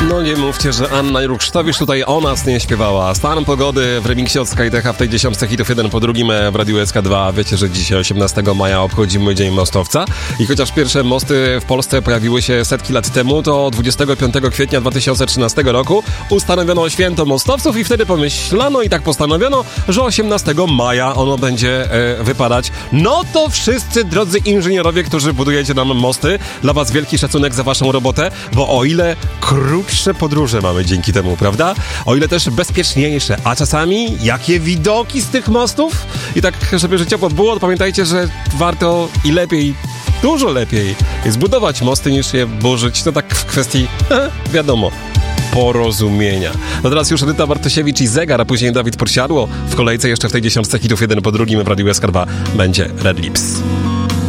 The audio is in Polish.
No nie mówcie, że Anna Jurksztowicz tutaj o nas nie śpiewała. Stan pogody w remiksie od Skytecha w tej 10 hitów 1 po drugim w Radiu SK2. Wiecie, że dzisiaj 18 maja obchodzimy Dzień Mostowca i chociaż pierwsze mosty w Polsce pojawiły się setki lat temu, to 25 kwietnia 2013 roku ustanowiono święto mostowców i wtedy pomyślano i tak postanowiono, że 18 maja ono będzie wypadać. No to wszyscy drodzy inżynierowie, którzy budujecie nam mosty, dla was wielki szacunek za waszą robotę, bo o ile krótsze podróże mamy dzięki temu, prawda? O ile też bezpieczniejsze, a czasami jakie widoki z tych mostów? I tak, żeby życiowo było, to pamiętajcie, że warto i lepiej, dużo lepiej zbudować mosty niż je burzyć. No tak w kwestii, wiadomo, porozumienia. No teraz już Edyta Bartosiewicz i Zegar, a później Dawid Podsiadło. W kolejce jeszcze w tej 10 hitów 1 po drugim w Radiu SK2 będzie Red Lips.